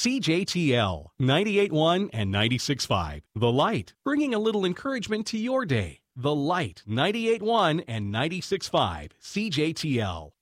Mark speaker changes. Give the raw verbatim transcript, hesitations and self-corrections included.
Speaker 1: C J T L ninety-eight point one and ninety-six point five. The Light, bringing a little encouragement to your day. The Light ninety-eight point one and ninety-six point five. C J T L.